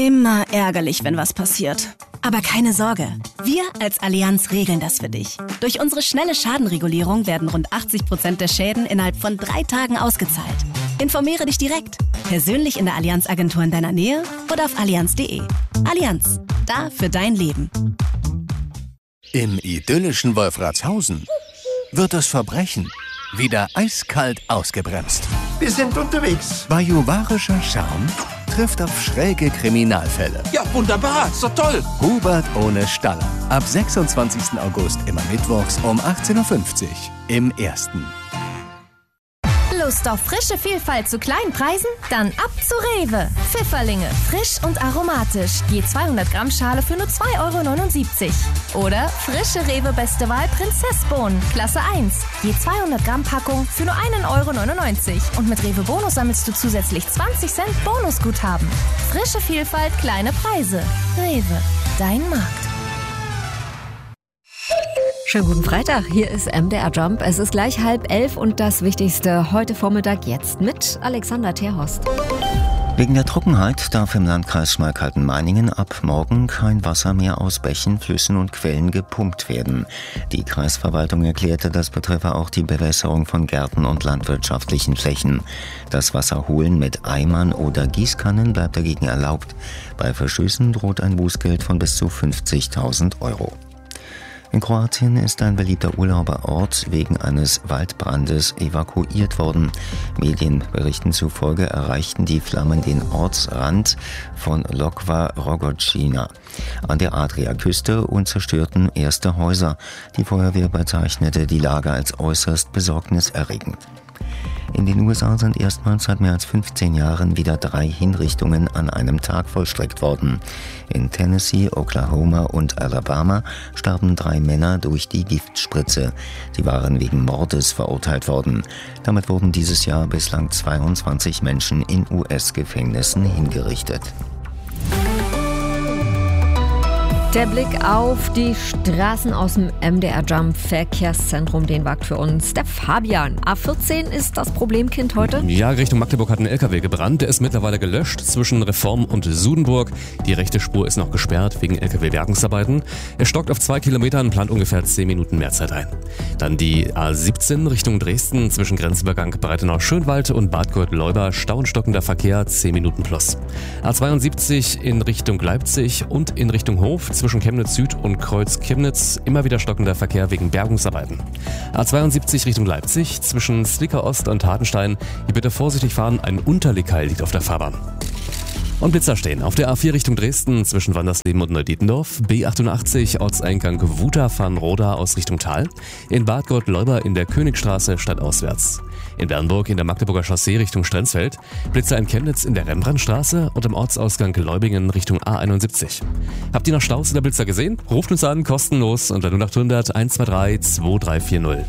Immer ärgerlich, wenn was passiert. Aber keine Sorge, wir als Allianz regeln das für dich. Durch unsere schnelle Schadenregulierung werden rund 80% der Schäden innerhalb von 3 Tagen ausgezahlt. Informiere dich direkt, persönlich in der Allianz-Agentur in deiner Nähe oder auf allianz.de. Allianz, da für dein Leben. Im idyllischen Wolfratshausen wird das Verbrechen wieder eiskalt ausgebremst. Wir sind unterwegs. Bajuwarischer Charme trifft auf schräge Kriminalfälle. Ja, wunderbar. Ist doch toll. Hubert ohne Staller. Ab 26. August immer mittwochs um 18.50 Uhr im Ersten. Lust auf frische Vielfalt zu kleinen Preisen? Dann ab zu Rewe. Pfifferlinge, frisch und aromatisch. Je 200 Gramm Schale für nur 2,79 €. Oder frische Rewe Beste Wahl Prinzessbohnen, Klasse 1. Je 200 Gramm Packung für nur 1,99 €. Und mit Rewe Bonus sammelst du zusätzlich 20 Cent Bonusguthaben. Frische Vielfalt, kleine Preise. Rewe, dein Markt. Schönen guten Freitag, hier ist MDR Jump. Es ist gleich 10:30 und das Wichtigste heute Vormittag jetzt mit Alexander Terhorst. Wegen der Trockenheit darf im Landkreis Schmalkalden-Meiningen ab morgen kein Wasser mehr aus Bächen, Flüssen und Quellen gepumpt werden. Die Kreisverwaltung erklärte, das betreffe auch die Bewässerung von Gärten und landwirtschaftlichen Flächen. Das Wasserholen mit Eimern oder Gießkannen bleibt dagegen erlaubt. Bei Verstößen droht ein Bußgeld von bis zu 50.000 €. In Kroatien ist ein beliebter Urlauberort wegen eines Waldbrandes evakuiert worden. Medienberichten zufolge erreichten die Flammen den Ortsrand von Lokva Rogocina an der Adriaküste und zerstörten erste Häuser. Die Feuerwehr bezeichnete die Lage als äußerst besorgniserregend. In den USA sind erstmals seit mehr als 15 Jahren wieder 3 Hinrichtungen an einem Tag vollstreckt worden. In Tennessee, Oklahoma und Alabama starben 3 Männer durch die Giftspritze. Sie waren wegen Mordes verurteilt worden. Damit wurden dieses Jahr bislang 22 Menschen in US-Gefängnissen hingerichtet. Der Blick auf die Straßen aus dem MDR Jump Verkehrszentrum, den wagt für uns der Fabian. A14 ist das Problemkind heute? Ja, Richtung Magdeburg hat ein LKW gebrannt. Der ist mittlerweile gelöscht zwischen Reform und Sudenburg. Die rechte Spur ist noch gesperrt wegen LKW-Bergungsarbeiten. Er stockt auf 2 Kilometern, plant ungefähr 10 Minuten mehr Zeit ein. Dann die A17 Richtung Dresden zwischen Grenzübergang Breitenau-Schönwald und Bad Gott-Leuba. Stau und stockender Verkehr, 10 Minuten plus. A72 in Richtung Leipzig und in Richtung Hof zwischen Chemnitz Süd und Kreuz Chemnitz immer wieder stockender Verkehr wegen Bergungsarbeiten. A72 Richtung Leipzig zwischen Slicker Ost und Hartenstein. Hier bitte vorsichtig fahren, ein Unterlegkeil liegt auf der Fahrbahn. Und Blitzer stehen auf der A4 Richtung Dresden zwischen Wandersleben und Neudietendorf, B88 Ortseingang Wuter-Van-Roda aus Richtung Tal, in Bad Gott-Leuba in der Königstraße stadtauswärts, in Bernburg in der Magdeburger Chaussee Richtung Strenzfeld, Blitzer in Chemnitz in der Rembrandtstraße und am Ortsausgang Leubingen Richtung A71. Habt ihr noch Staus in der Blitzer gesehen? Ruft uns an, kostenlos unter 0800 123 2340.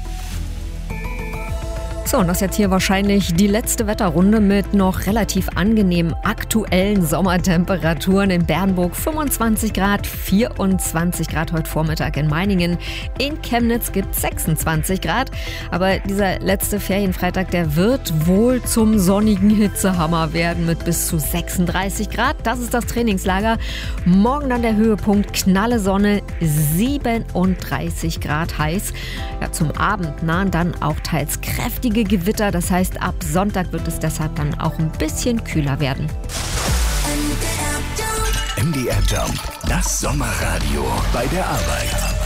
So, und das ist jetzt hier wahrscheinlich die letzte Wetterrunde mit noch relativ angenehmen aktuellen Sommertemperaturen. In Bernburg 25 Grad, 24 Grad heute Vormittag in Meiningen. In Chemnitz gibt es 26 Grad. Aber dieser letzte Ferienfreitag, der wird wohl zum sonnigen Hitzehammer werden mit bis zu 36 Grad. Das ist das Trainingslager. Morgen dann der Höhepunkt, knalle Sonne, 37 Grad heiß. Ja, zum Abend nahen dann auch teils kräftige Gewitter, das heißt, ab Sonntag wird es deshalb dann auch ein bisschen kühler werden. MDR Jump, das Sommerradio bei der Arbeit.